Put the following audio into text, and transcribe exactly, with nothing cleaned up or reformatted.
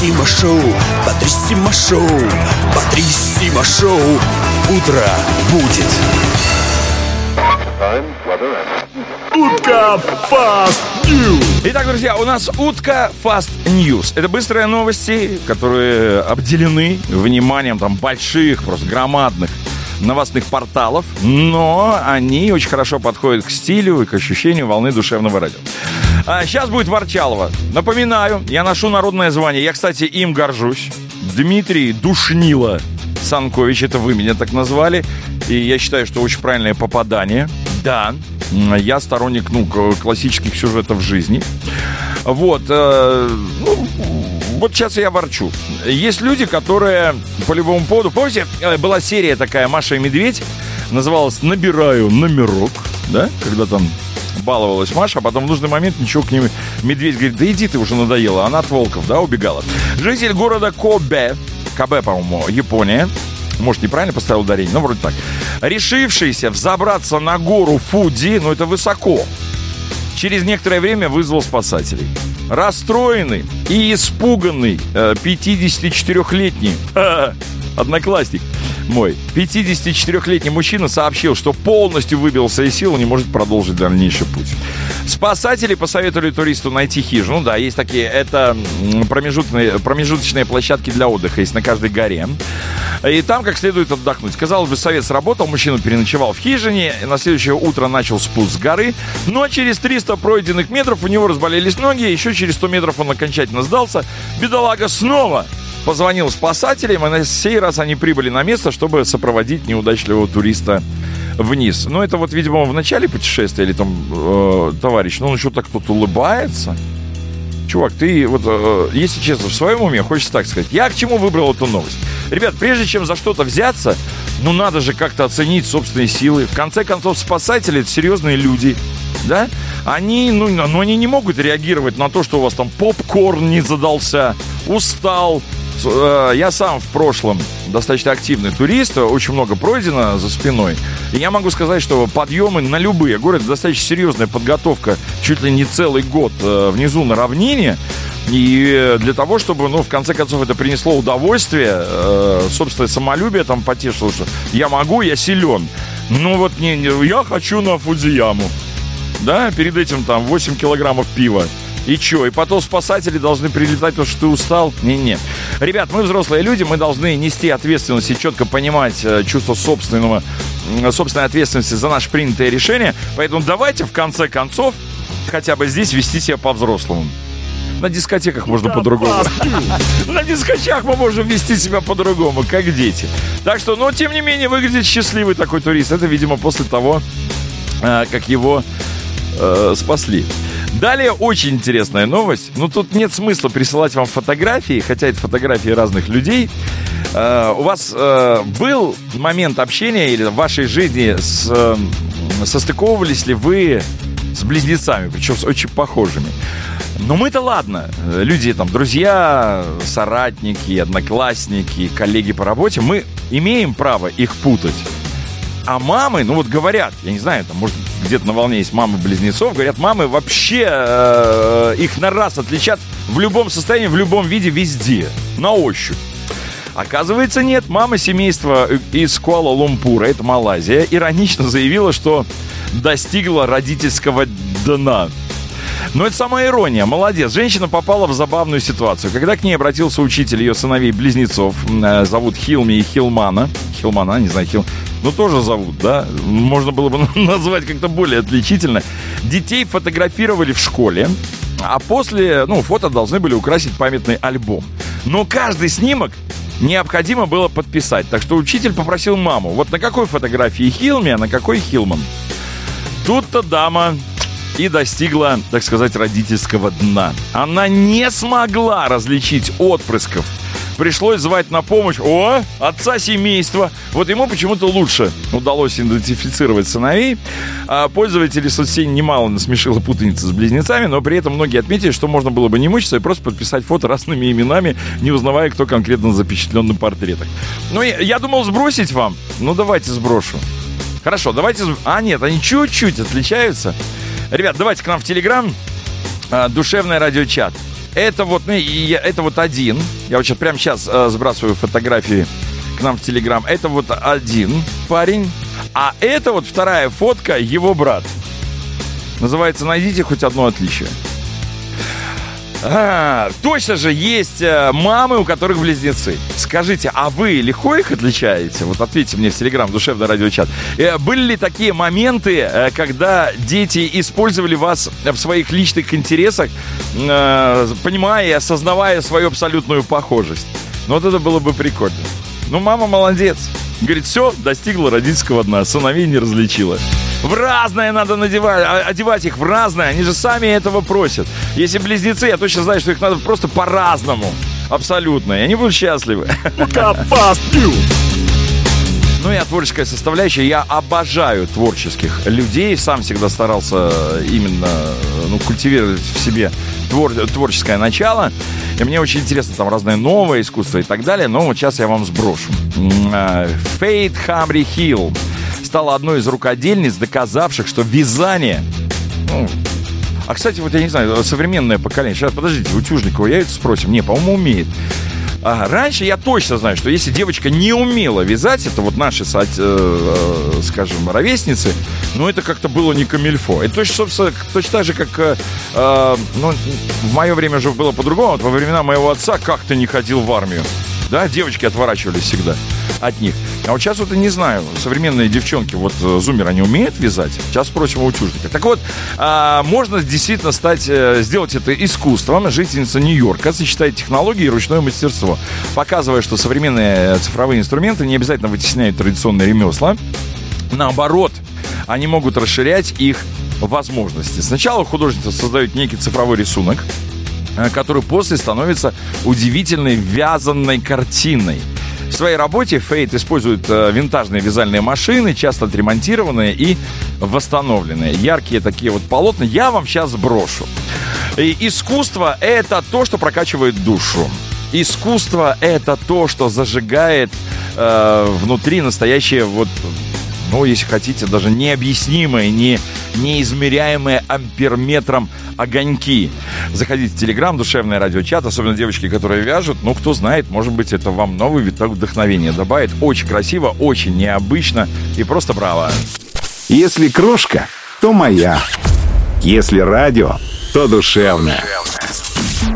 Бодрissimo шоу, Бодрissimo шоу, Бодрissimo шоу. Утро будет. Утка Fast News. Итак, друзья, у нас утка Fast News. Это быстрые новости, которые обделены вниманием там больших, просто громадных новостных порталов, но они очень хорошо подходят к стилю и к ощущению волны душевного радио. А сейчас будет Ворчалова. Напоминаю, я ношу народное звание. Я, кстати, им горжусь. Дмитрий Душнила Санкович, это вы меня так назвали. И я считаю, что очень правильное попадание. Да, я сторонник, ну, классических сюжетов жизни. Вот, э, ну, вот сейчас я ворчу. Есть люди, которые по любому поводу... Помните, была серия такая «Маша и медведь», называлась «Набираю номерок», да, когда там баловалась Маша, а потом в нужный момент ничего к ним... Медведь говорит: да иди ты, уже надоела. Она от волков, да, убегала. Житель города Кобе, Кобе, по-моему, Япония, может, неправильно поставил ударение, но вроде так, решившийся взобраться на гору Фудзи, ну это высоко, через некоторое время вызвал спасателей. Расстроенный и испуганный пятидесятичетырёхлетний одноклассник мой, пятидесятичетырёхлетний мужчина сообщил, что полностью выбился из сил и не может продолжить дальнейший путь. Спасатели посоветовали туристу найти хижину. Да, есть такие, это промежуточные, промежуточные площадки для отдыха есть на каждой горе. И там как следует отдохнуть. Казалось бы, совет сработал, мужчина переночевал в хижине, на следующее утро начал спуск с горы, но через триста пройденных метров у него разболелись ноги, еще через сто метров он окончательно сдался. Бедолага снова позвонил спасателям, и на сей раз они прибыли на место, чтобы сопроводить неудачливого туриста вниз. Ну, это вот, видимо, в начале путешествия, или там э, товарищ, ну, он еще так тут улыбается. Чувак, ты вот, э, если честно, в своем уме, хочется так сказать, я к чему выбрал эту новость? Ребят, прежде чем за что-то взяться, ну, надо же как-то оценить собственные силы. В конце концов, спасатели — это серьезные люди, да? Они, ну, ну, они не могут реагировать на то, что у вас там попкорн не задался, устал. Я сам в прошлом достаточно активный турист, очень много пройдено за спиной. И я могу сказать, что подъемы на любые горы — это достаточно серьезная подготовка, чуть ли не целый год внизу на равнине. И для того, чтобы, ну, в конце концов, это принесло удовольствие, собственное самолюбие там потешило, что я могу, я силен. Ну вот не, не, я хочу на Фудзияму. Да, перед этим там восемь килограммов пива. И чё? И потом спасатели должны прилетать, потому что ты устал? Не-не. Ребят, мы взрослые люди, мы должны нести ответственность и четко понимать э, чувство собственного, э, собственной ответственности за наше принятое решение. Поэтому давайте, в конце концов, хотя бы здесь вести себя по-взрослому. На дискотеках можно по-другому. На дискотеках мы можем вести себя по-другому, как дети. Так что, но тем не менее, выглядит счастливый такой турист. Это, видимо, после того, э, как его э, спасли. Далее очень интересная новость. Ну, тут нет смысла присылать вам фотографии, хотя это фотографии разных людей. Uh, у вас uh, был момент общения или в вашей жизни с, uh, состыковывались ли вы с близнецами, причем с очень похожими? Но мы-то ладно, люди там, друзья, соратники, одноклассники, коллеги по работе, мы имеем право их путать. А мамы, ну вот говорят, я не знаю, там, может, где-то на волне есть мамы близнецов, говорят, мамы вообще э, их на раз отличат в любом состоянии, в любом виде, везде, на ощупь. Оказывается, нет. Мама семейства из Куала-Лумпура, это Малайзия, иронично заявила, что достигла родительского дна. Но это самая ирония. Молодец. Женщина попала в забавную ситуацию. Когда к ней обратился учитель ее сыновей-близнецов, э, зовут Хилми и Хилмана. Хилмана, не знаю, Хил... Ну, тоже зовут, да? Можно было бы назвать как-то более отличительно. Детей фотографировали в школе, а после, ну, фото должны были украсить памятный альбом. Но каждый снимок необходимо было подписать. Так что учитель попросил маму, вот на какой фотографии Хилми, а на какой Хилман. Тут-то дама и достигла, так сказать, родительского дна. Она не смогла различить отпрысков. Пришлось звать на помощь, о, отца семейства. Вот ему почему-то лучше удалось идентифицировать сыновей. А пользователи соцсети немало насмешила путаница с близнецами, но при этом многие отметили, что можно было бы не мучиться и просто подписать фото разными именами, не узнавая, кто конкретно запечатлен на портретах. Ну, я, я думал сбросить вам. Ну, давайте сброшу. Хорошо, давайте... А, нет, они чуть-чуть отличаются. Ребят, давайте к нам в Телеграм. Душевный радиочат. Это вот, ну, я, это вот один. Я вот сейчас, прямо сейчас э, сбрасываю фотографии к нам в Телеграм. Это вот один парень. А это вот вторая фотка, его брат. Называется «Найдите хоть одно отличие». А, точно же есть мамы, у которых близнецы. Скажите, а вы легко их отличаете? Вот ответьте мне в Телеграм, душевный радиочат. Были ли такие моменты, когда дети использовали вас в своих личных интересах, понимая и осознавая свою абсолютную похожесть? Ну вот это было бы прикольно. Ну, мама молодец. Говорит, все, достигла родительского дна, сыновей не различила. В разное надо надевать, одевать их в разное. Они же сами этого просят. Если близнецы, я точно знаю, что их надо просто по-разному. Абсолютно. И они будут счастливы. Ну и а творческая составляющая. Я обожаю творческих людей. Сам всегда старался именно ну, культивировать в себе твор- творческое начало. И мне очень интересно там разное новое искусство и так далее. Но вот сейчас я вам сброшу. Фейт Хамри Хилл стала одной из рукодельниц, доказавших, что вязание... Ну, а, кстати, вот я не знаю, современное поколение... Сейчас, подождите, у Тюжникова яйца спросим. Не, по-моему, умеет. А, раньше я точно знаю, что если девочка не умела вязать, это вот наши, э, э, скажем, ровесницы, ну, это как-то было не камильфо. Это точно, собственно, точно так же, как... Э, ну, в мое время уже было по-другому. Вот во времена моего отца как-то не ходил в армию. Да, девочки отворачивались всегда от них. А вот сейчас вот я не знаю, современные девчонки, вот зумеры, они умеют вязать? Сейчас спросим у утюжника. Так вот, а, можно действительно стать, сделать это искусством. Жительница Нью-Йорка сочетает технологии и ручное мастерство, показывая, что современные цифровые инструменты не обязательно вытесняют традиционные ремесла. Наоборот, они могут расширять их возможности. Сначала художница создает некий цифровой рисунок, который после становится удивительной вязаной картиной. В своей работе Фейт использует винтажные вязальные машины, часто отремонтированные и восстановленные. Яркие такие вот полотна я вам сейчас сброшу. И искусство — это то, что прокачивает душу. Искусство — это то, что зажигает э, внутри настоящее вот... Ну, если хотите, даже необъяснимые, не, неизмеряемые амперметром огоньки. Заходите в Телеграм, душевный радиочат, особенно девочки, которые вяжут. Ну, кто знает, может быть, это вам новый виток вдохновения добавит. Очень красиво, очень необычно и просто браво. Если крошка, то моя. Если радио, то душевная.